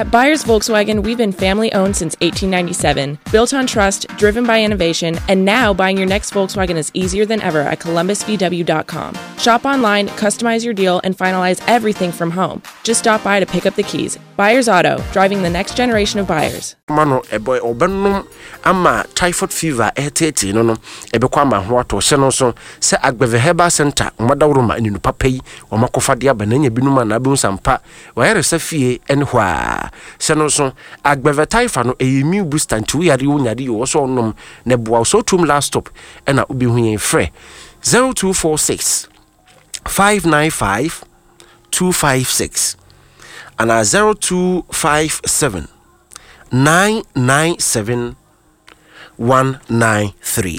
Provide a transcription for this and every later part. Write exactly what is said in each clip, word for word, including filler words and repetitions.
At Byers Volkswagen, we've been family-owned since eighteen ninety-seven, built on trust, driven by innovation, and now buying your next Volkswagen is easier than ever at columbus v w dot com. Shop online, customize your deal, and finalize everything from home. Just stop by to pick up the keys. Byers Auto, driving the next generation of buyers. Mano eboy obenum ama typhoid fever etete no no ebekwa ama ho ato hye no so se Agbeve Herbal Center madawroma ninu papai o makofade abananya binuma na abun sampa wayere safie ene hwa se no so Agbeve typhoid no eyemi booster nti yare wonyade yo so onom ne boa so tum last stop ena obi hu yen frɛ zero two four six five nine five two five six and a zero two five seven nine nine seven one nine three.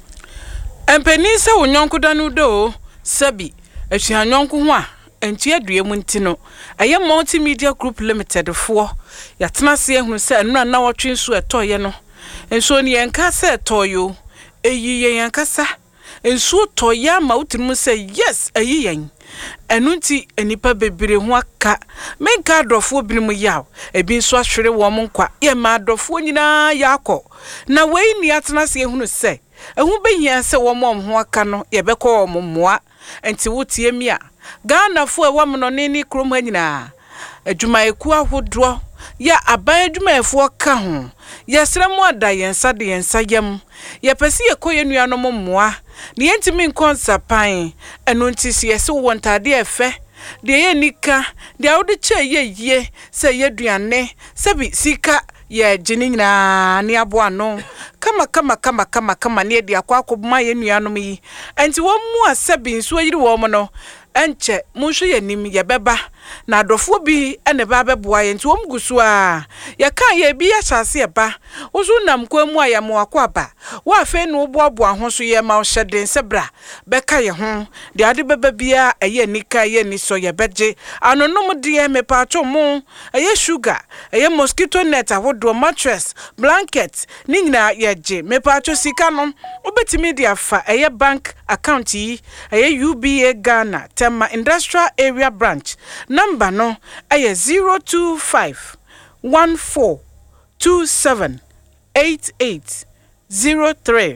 Empenisa unyonku danudo sabi echianyonku ho a enti adue mu ntino eye multimedia group limited fo yatena se ehunu se nura na wotwe nso etoye no enso ni enka se etoyo eyi yen yankasa enso toya ma utimu se yes eyi yen enunti enipa bebere ho aka menka adofo binimu yaw ebi nso ahwere wo mo nkwa ye ma adofo nyina yakọ na wei ni atena se ehunu se ehu behia se wo mo ho aka no ye bekọ wo moa enti wotie mi a Ghana fo e wo mo ne ni krom ha nyina adwuma eku ahodo ya aban adwuma efo ka ho yesre mo ada yensa de yensa yam ye pese ye koye nuano mo moa ne yentimi nkonsa pan eno ntisi yese wo ntade efe de ye nika de awde che ye ye se ye duane se bi sika ye gini nyina ne aboa no kama kama kama kama kama ne de akwa akobma ye nuano yi enti wo mu asabi nso yiri wo mo no enche munhwe yanim ye beba na adofo bi ene ba beboa ye nti wo mgusu a ye kan ye bi ya chase ye ba ozu nam kwamu aya mo akwa ba wo afa no boaboa ho so ye ma wo hyeden sebra beka ye ho de ade beba bia eye nika ye ni so ye beje anonom de me pa to mo eye sugar eye mosquito net ahodo mattress blanket ni nyina ye je me pa to sika no obetimi de afa eye bank account yi eye U B A Ghana Tema Industrial Area Branch number no aye zero two five one four two seven eight eight zero three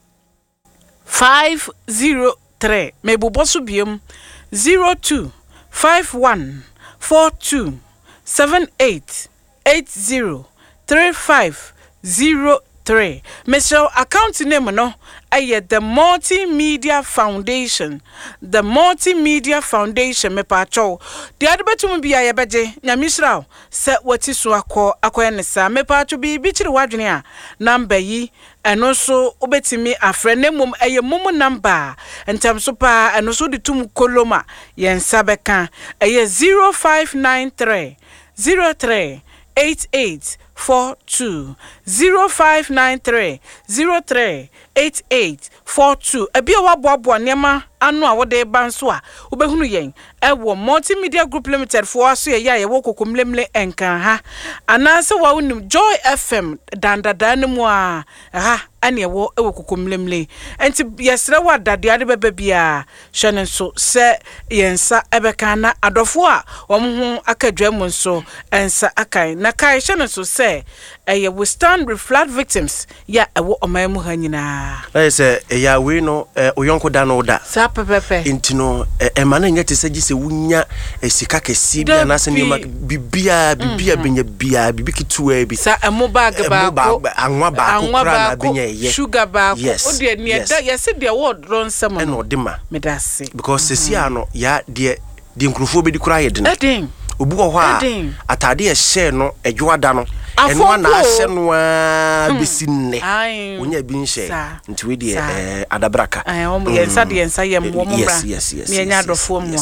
five zero three mebubosu biom zero two five one four two seven eight eight zero three five zero three. Mister account name no aye the Multimedia Foundation. The Multimedia Foundation me pacho. The adbetum bi aye beje nyamisra se wati so akọ akoya ne sa me pacho bi bi chiri wadwene a number yi eno so obetimi afre ne mum aye mum number entam so pa eno so de tum koloma yen sabeka aye zero five nine three zero three eight eight four two zero five nine three zero three eight eight four two ebi owa boabo nema anu a wode ban so a obehunu yen ewo Multimedia Group Limited for aso ye ya ye wo kokomlemle enkan ha anase wa unim Joy F M dandada ne mu a ha ane ewo ewo kokomlemle enti yesre wa dade ade beba bia hwene so se yensa ebeka na adofo a omho akadwam so ensa akai na kai hwene so se eye we stand with flood victims ya ewo omamu ha nyina eh se ya we no oyonko da no da sa pepepe intino e mana nyate se gise wunya esika kesi bia na se nyoma bibia bibia benya bia bibikitua bi sa emo bag ba ko anwa ba ko kra na benya ye sugar ba ko odi ne da ye se de word ron sama e no de ma medase because se sia no ya de de nkrofo be di kra ye de no edin obu ko ha atade ye share no edwoada no eno na ahye no a bisinne wonya bi nhye nti we de eh adabraka eh omo yensa de yensa yem wo mo bra me nya adofo mo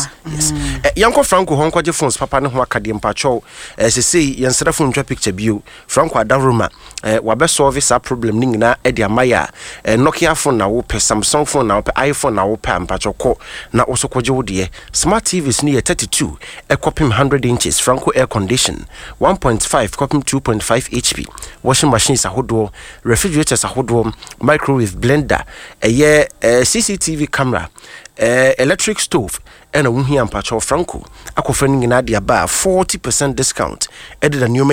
a yanko Franco honko je phones papa ne ho akade mpacho eh sesei yensra phone ntwa picture bio Franco adaroma eh wa be solve sa problem ni nyina e de amaya eh Nokia phone na wo pe Samsung phone na wo pe iPhone na wo pe mpacho ko na wo so koje wo de smart T Vs ni thirty-two e kopim one hundred inches Franco air condition one point five kopim two point five H P washing machines ahodo refrigerators ahodo microwave blender eye uh, C C T V camera uh, electric stove and a wunhi ampacho Franco akofra nyina de aba forty percent discount edda new